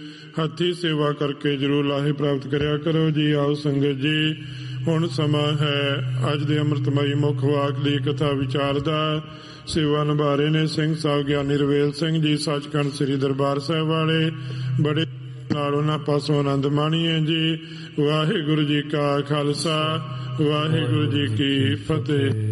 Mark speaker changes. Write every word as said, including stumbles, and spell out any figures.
Speaker 1: ਹੱਥੀ ਸੇਵਾ ਕਰਕੇ ਜ਼ਰੂਰ ਲਾਹੇ ਪ੍ਰਾਪਤ ਕਰਿਆ ਕਰੋ ਜੀ। ਆਓ ਸੰਗਤ ਜੀ, ਹੁਣ ਸਮਾਂ ਹੈ ਅੱਜ ਦੇ ਅੰਮ੍ਰਿਤਮਈ ਮੁੱਖ ਵਾਕ ਦੀ ਕਥਾ ਵਿਚਾਰ ਦਾ। ਸੇਵਾ ਨਿਭਾ ਰਹੇ ਨੇ ਸਿੰਘ ਸਾਹਿਬ ਗਿਆਨੀ ਰਵੇਲ ਸਿੰਘ ਜੀ, ਸੱਚਖੰਡ ਸ੍ਰੀ ਦਰਬਾਰ ਸਾਹਿਬ ਵਾਲੇ। ਬੜੇ ਨਾਲ ਉਹਨਾਂ ਪਾਸੋਂ ਆਨੰਦ ਮਾਣੀਏ ਜੀ। ਵਾਹਿਗੁਰੂ ਜੀ ਕਾ ਖਾਲਸਾ, ਵਾਹਿਗੁਰੂ ਜੀ ਕੀ ਫਤਿਹ।